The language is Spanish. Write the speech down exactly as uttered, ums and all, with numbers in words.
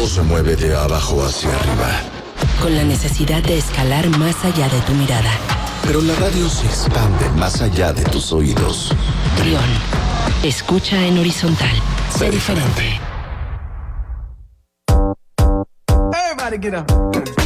se mueve de abajo hacia arriba. Con la necesidad de escalar más allá de tu mirada. Pero la radio se expande más allá de tus oídos. Trión, escucha en horizontal. Sé diferente. Everybody get up.